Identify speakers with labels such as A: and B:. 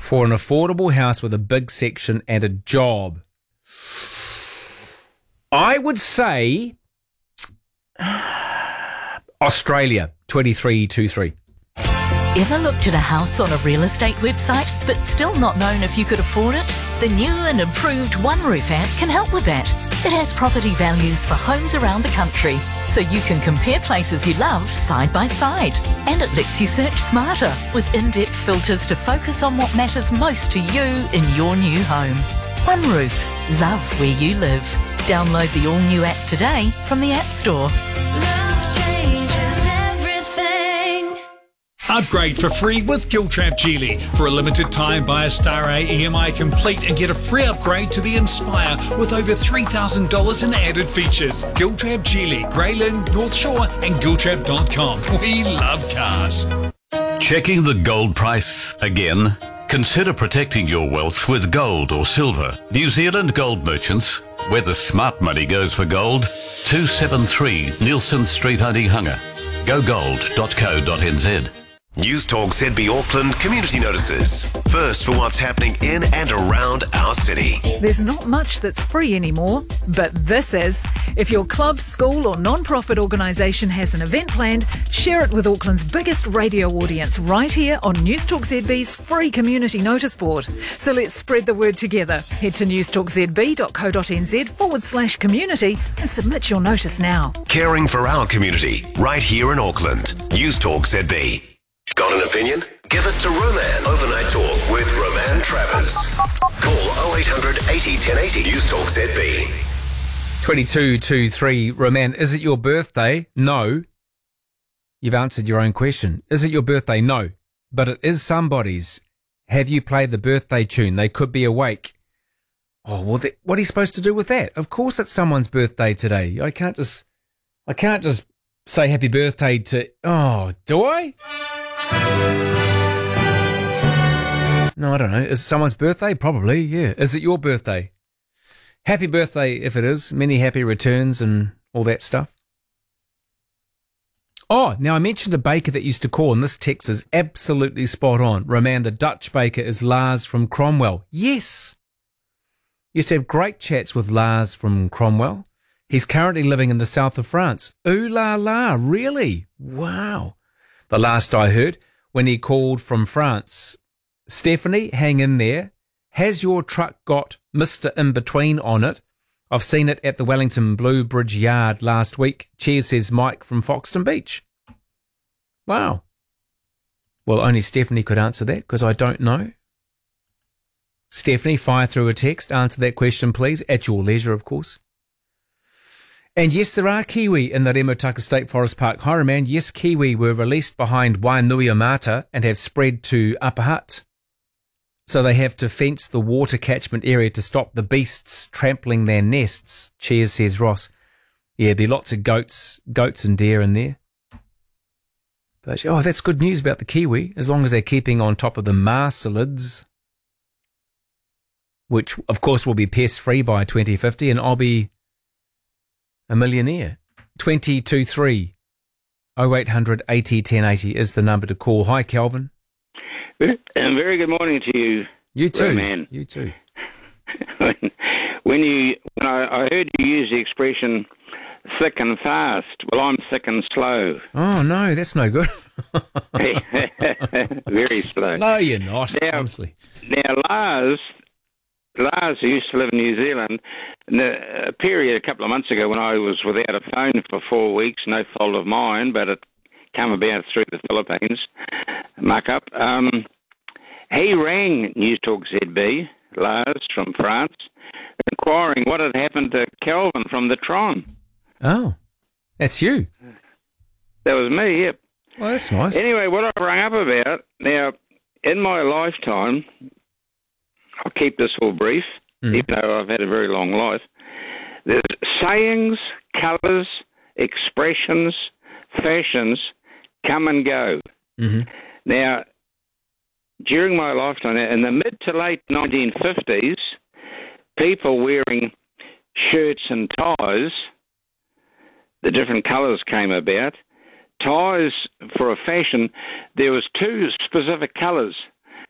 A: For an affordable house with a big section and a job. I would say Australia, 2323.
B: Ever looked at a house on a real estate website but still not known if you could afford it? The new and improved OneRoof app can help with that. It has property values for homes around the country, so you can compare places you love side by side. And it lets you search smarter with in-depth filters to focus on what matters most to you in your new home. OneRoof. Love where you live. Download the all-new app today from the App Store.
C: Love changes everything.
D: Upgrade for free with Giltrap Geely. For a limited time, buy a Star A EMI complete and get a free upgrade to the Inspire with over $3,000 in added features. Giltrap Geely, Grey Lynn, North Shore and Giltrap.com. We love cars.
E: Checking the gold price again? Consider protecting your wealth with gold or silver. New Zealand Gold Merchants, where the smart money goes for gold. 273 Nielsen Street, Onehunga. gogold.co.nz.
F: News Talk ZB Auckland community notices. First for what's happening in and around our city.
G: There's not much that's free anymore, but this is. If your club, school or non-profit organisation has an event planned, share it with Auckland's biggest radio audience right here on News Talk ZB's free community notice board. So let's spread the word together. Head to newstalkzb.co.nz/community and submit your notice now.
F: Caring for our community right here in Auckland. News Talk ZB. Got an opinion? Give it to Roman. Overnight Talk with Roman Travers. Call 0800 80 1080. News Talk ZB.
A: 2223. Roman, is it your birthday? No. You've answered your own question. Is it your birthday? No. But it is somebody's. Have you played the birthday tune? They could be awake. Oh, well, what are you supposed to do with that? Of course it's someone's birthday today. I can't just say happy birthday to... Oh, do I? No, I don't know. Is it someone's birthday? Probably, yeah. Is it your birthday? Happy birthday if it is. Many happy returns and all that stuff. Oh, now I mentioned a baker that used to call, and this text is absolutely spot on. Roman, the Dutch baker is Lars from Cromwell. Yes. Used to have great chats with Lars from Cromwell. He's currently living in the south of France. Ooh la la, really? Wow. The last I heard, when he called from France, Stephanie, hang in there. Has your truck got Mr. In-Between on it? I've seen it at the Wellington Blue Bridge Yard last week. Cheers, says Mike from Foxton Beach. Wow. Well, only Stephanie could answer that because I don't know. Stephanie, fire through a text. Answer that question, please, at your leisure, of course. And yes, there are kiwi in the Remotaka State Forest Park. Hi, man. Yes, kiwi were released behind Wainuiomata and have spread to Upper Hutt. So they have to fence the water catchment area to stop the beasts trampling their nests. Cheers, says Ross. Yeah, there'll be lots of goats and deer in there. But, oh, that's good news about the kiwi, as long as they're keeping on top of the marsulids, which, of course, will be pest-free by 2050, and I'll be a millionaire. 223 0800 80 1080 is the number to call. Hi, Kelvin.
H: And very good morning to you.
A: You too.
H: Man.
A: You too.
H: when I heard you use the expression thick and fast, well, I'm thick and slow.
A: Oh, no, that's no good.
H: Very slow.
A: No, you're not, honestly.
H: Now, Lars, who used to live in New Zealand, in a period a couple of months ago when I was without a phone for 4 weeks, no fault of mine, but it came about through the Philippines, muck up. He rang News Talk ZB, Lars from France, inquiring what had happened to Kelvin from the Tron.
A: Oh, that's you.
H: That was me, yep.
A: Well, that's nice.
H: Anyway, what I rang up about, now, in my lifetime, I'll keep this all brief, even though I've had a very long life, there's sayings, colours, expressions, fashions come and go. Mm-hmm. Now, during my lifetime, in the mid to late 1950s, people wearing shirts and ties, the different colours came about. Ties, for a fashion, there was two specific colours.